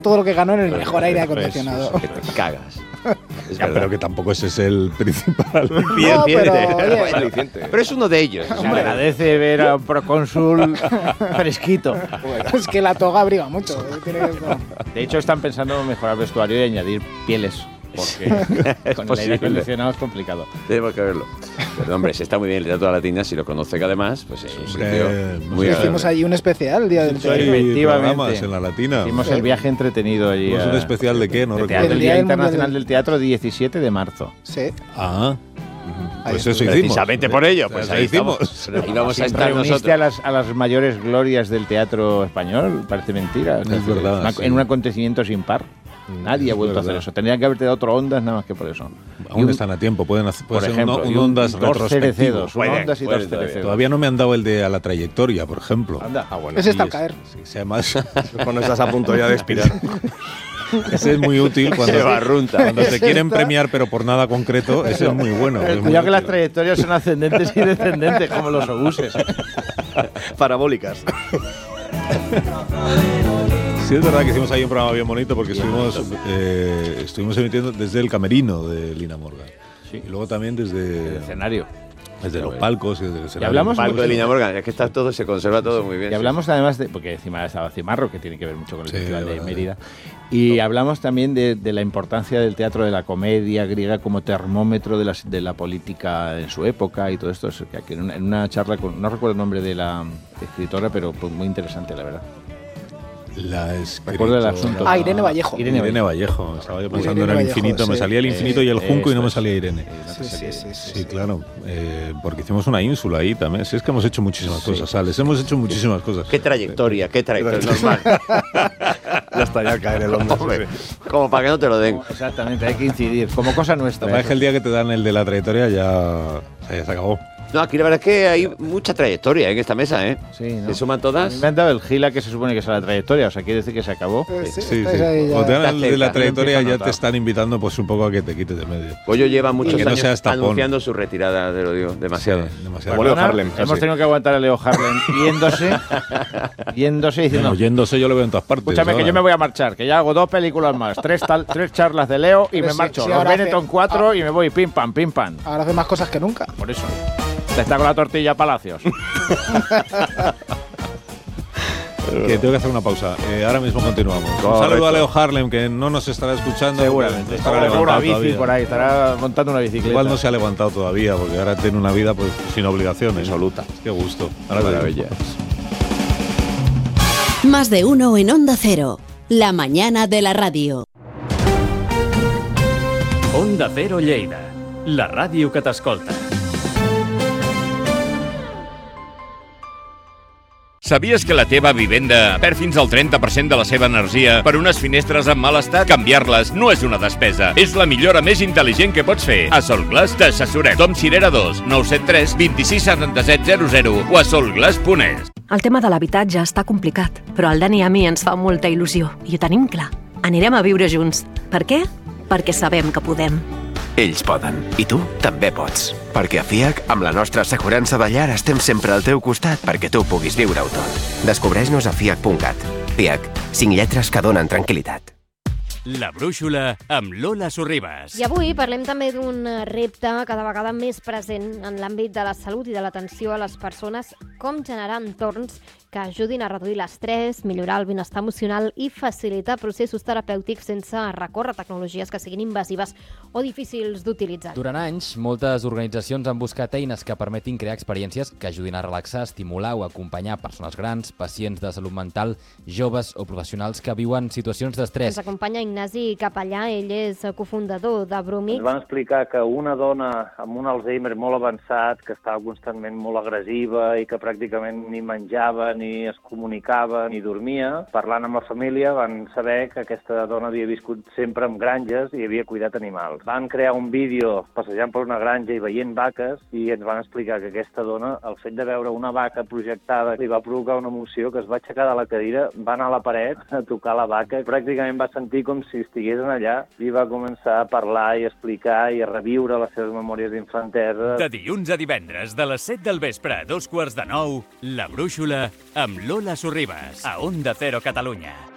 todo lo que ganó en el mejor aire acondicionado. Que te cagas. Pero que tampoco ese es el principal. No, pero es uno de ellos. Se agradece ver a un procónsul fresquito. Es que la toga abriga mucho. De hecho, están pensando en mejorar el vestuario y añadir pieles. Porque con el aire acondicionado es complicado. Tenemos que verlo. Pero hombre, si está muy bien el Teatro de la Latina, si lo conoce que además, pues es un sitio muy agradable. Hicimos allí un especial el día del teatro. Efectivamente. En la Latina. Hicimos el viaje entretenido allí. ¿Un especial de qué? No recuerdo. El Día Internacional del Teatro, 17 de marzo. Sí. Ah. Pues eso hicimos. Precisamente por ello, pues ahí hicimos. Ahí vamos a estar reuniste nosotros. a las mayores glorias del teatro español, parece mentira. Es verdad. En un acontecimiento sin par. Nadie ha vuelto a hacer eso. Tendrían que haberte dado otro Ondas nada más que por eso. Aún están a tiempo. Pueden hacer por ejemplo, un Ondas retrospectivo. Dos Ondas y dos cerecedos. Todavía no me han dado el de A la trayectoria, por ejemplo. Anda. Bueno. Ese está al caer. Sí, además, cuando estás a punto ya de expirar. Ese es muy útil cuando te quieren premiar, pero por nada concreto. Ese es muy bueno. Cuidado que las trayectorias son ascendentes y descendentes, como los obuses. Parabólicas. Sí, es verdad que hicimos ahí un programa bien bonito porque estuvimos emitiendo desde el camerino de Lina Morgan. Sí. Y luego también desde el escenario. Desde los palcos y desde el escenario. Y hablamos el palco de Lina Morgan, es que está todo, se conserva todo muy bien. Y hablamos además de, porque encima estaba Cimarro, que tiene que ver mucho con el Festival de Mérida. Y hablamos también de la importancia del teatro de la comedia griega como termómetro de la política en su época y todo esto. Que en una charla con, no recuerdo el nombre de la escritora, pero pues muy interesante, la verdad. Recuerdo el asunto. Irene Vallejo. Irene Vallejo. Estaba yo pensando en el infinito. Me salía el infinito y el junco y no me salía Irene. Sí, claro. Porque hicimos una ínsula ahí también. Sí, es que hemos hecho muchísimas cosas, Alex. Hemos hecho muchísimas cosas. Qué trayectoria normal. Ya está, ya cae en el hombro. Como para que no te lo den. Exactamente, hay que incidir. Como cosa nuestra. Es que el día que te dan el de la trayectoria ya se acabó. No, aquí la verdad es que hay mucha trayectoria en esta mesa, ¿eh? Sí, ¿no? ¿Se suman todas? Me han dado el gila que se supone que es la trayectoria, o sea, quiere decir que se acabó. Sí. Cuando te dan el de la trayectoria ya te están invitando pues un poco a que te quites de medio. Pollo lleva muchos años anunciando su retirada, te lo digo, demasiado. Sí, demasiado. Como Leo Harlem. Hemos tenido que aguantar a Leo Harlem yéndose y diciendo... Bueno, yéndose yo lo veo en todas partes. Escúchame, que yo me voy a marchar, que ya hago 2 películas más, 3 charlas de Leo y me marcho. Los Benetton 4 y me voy pim pam, pim pam. Ahora hace más cosas que nunca. Por eso. Está con la tortilla Palacios. Que tengo que hacer una pausa. Ahora mismo continuamos. Un saludo a Leo Harlem, que no nos estará escuchando. Seguramente. Estará con una bici por ahí, estará montando una bicicleta. Igual no se ha levantado todavía, porque ahora tiene una vida pues sin obligaciones. Absoluta. Qué gusto. Ahora maravilla. Más de uno en Onda Cero. La mañana de la radio. Onda Cero Lleida. La ràdio que t'escolta. Sabies que la teva vivenda perd fins al 30% de la seva energia per unes finestres en mal estat? Canviar-les no és una despesa. És la millora més intel·ligent que pots fer. A Solglass t'assessorem. Tom Cirera 2, 973 26 77 00 o a solglass.es. El tema de l'habitatge està complicat, però al Dani i a mi ens fa molta il·lusió i ho tenim clar. Anirem a viure junts. Per què? Perquè sabem que podem. Ells poden, i tu també pots. Perquè a FIAC, amb la nostra assegurança de llar, estem sempre al teu costat perquè tu puguis viure-ho tot. Descobreix-nos a fiac.cat. FIAC, 5 lletres que donen tranquil·litat. La brúixola amb Lola Sorribas. I avui parlem també d'un repte cada vegada més present en l'àmbit de la salut i de l'atenció a les persones, com generar entorns que ajudin a reduir l'estrès, millorar el benestar emocional i facilitar processos terapèutics sense recórrer a tecnologies que siguin invasives o difícils d'utilitzar. Durant anys, moltes organitzacions han buscat eines que permetin crear experiències que ajudin a relaxar, estimular o acompanyar persones grans, pacients de salut mental, joves o professionals que viuen situacions d'estrès. Ens acompanya Ignasi Capellà, ell és cofundador de Brumic. Ens van explicar que una dona amb un Alzheimer molt avançat, que estava constantment molt agressiva i que pràcticament ni menjava, ni es comunicava, ni dormia, parlant amb la família van saber que aquesta dona havia viscut sempre en granges i havia cuidat animals. Van crear un vídeo passejant per una granja i veient vaques i ens van explicar que aquesta dona, el fet de veure una vaca projectada, li va provocar una emoció que es va aixecar de la cadira, va anar a la paret a tocar la vaca i pràcticament va sentir com si estigués allà i va començar a parlar i explicar i a reviure les seves memòries d'infantesa. De dilluns a divendres, de les 7 del vespre a 8:45, La Brúixola amb Lola Sorribas, a Onda Cero Catalunya.